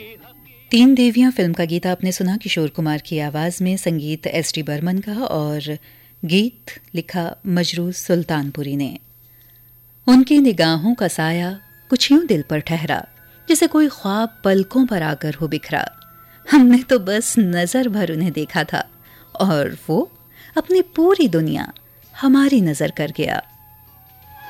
तीन देवियां फिल्म का गीत आपने सुना किशोर कुमार की आवाज में, संगीत एस.डी. बर्मन का और गीत लिखा मजरू सुल्तानपुरी ने। उनकी निगाहों का साया कुछ यूं दिल पर ठहरा, जैसे कोई ख्वाब पलकों पर आकर हो बिखरा। हमने तो बस नजर भर उन्हें देखा था और वो अपनी पूरी दुनिया हमारी नजर कर गया।